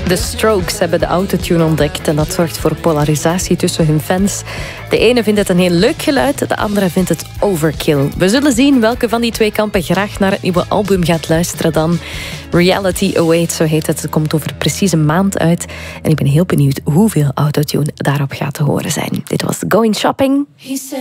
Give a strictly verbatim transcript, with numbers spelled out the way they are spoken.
De Strokes hebben de autotune ontdekt en dat zorgt voor polarisatie tussen hun fans. De ene vindt het een heel leuk geluid, de andere vindt het overkill. We zullen zien welke van die twee kampen graag naar het nieuwe album gaat luisteren dan. Reality Awaits, zo heet het. Het komt over precies een maand uit. En ik ben heel benieuwd hoeveel autotune daarop gaat te horen zijn. Dit was Going Shopping.